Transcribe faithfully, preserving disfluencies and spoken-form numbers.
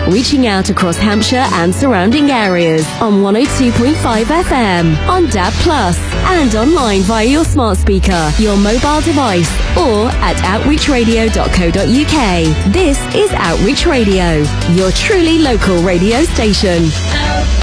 reaching out across Hampshire and surrounding areas on one oh two point five F M, on D A B plus, and online via your smart speaker, your mobile device, or at outreach radio dot co dot U K. This is Outreach Radio, your truly local radio station.